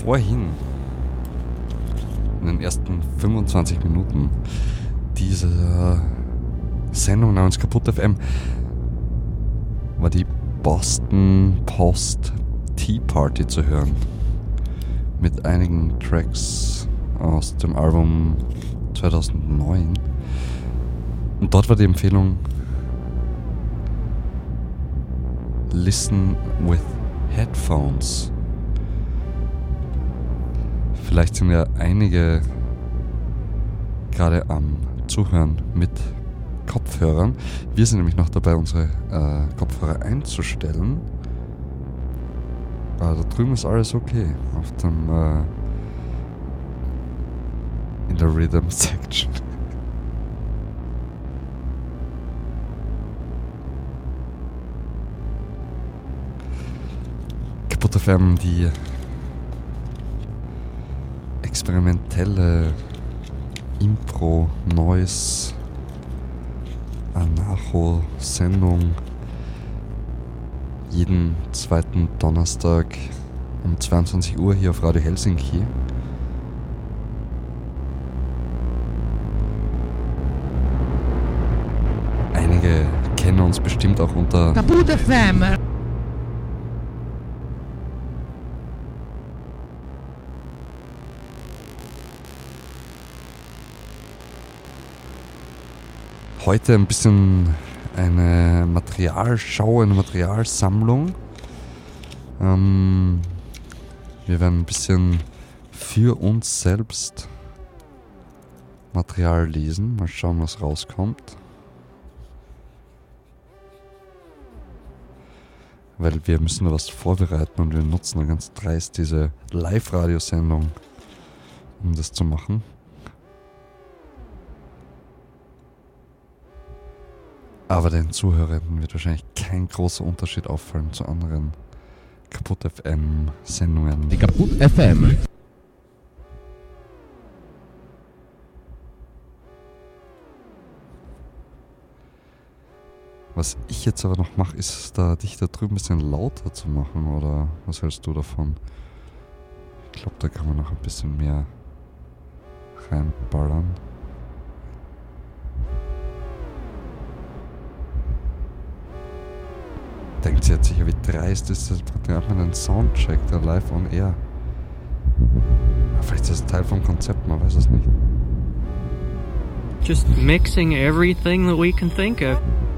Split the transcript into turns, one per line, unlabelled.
vorhin, in den ersten 25 Minuten dieser Sendung namens Kaputt FM, war die Boston Post Tea Party zu hören. Mit einigen Tracks aus dem Album 2009. Und dort war die Empfehlung Listen with Headphones. Vielleicht sind ja einige gerade am Zuhören mit Kopfhörern. Wir sind nämlich noch dabei, unsere Kopfhörer einzustellen. Da drüben ist alles okay. Auf dem in der Rhythm Section. Kaputt FM, die experimentelle Impro-Noise Anarcho-Sendung jeden zweiten Donnerstag um 22 Uhr hier auf Radio Helsinki. Einige kennen uns bestimmt auch unter
Kaputt FM.
heute ein bisschen eine Materialschau, eine Materialsammlung. Wir werden ein bisschen für uns selbst Material lesen. Mal schauen, was rauskommt. Weil wir müssen da was vorbereiten und wir nutzen da ganz dreist diese Live-Radiosendung, um das zu machen. Aber den Zuhörern wird wahrscheinlich kein großer Unterschied auffallen zu anderen Kaputt FM Sendungen.
Die Kaputt FM.
Was ich jetzt aber noch mache, ist dich da drüben ein bisschen lauter zu machen, oder was hältst du davon? Ich glaube, da kann man noch ein bisschen mehr reinballern. Denkt sie jetzt sicher, wie dreist ist das? Da hat man einen Soundcheck da live on air. Vielleicht ist das Teil vom Konzept, man weiß es nicht.
Just mixing everything that we can think of.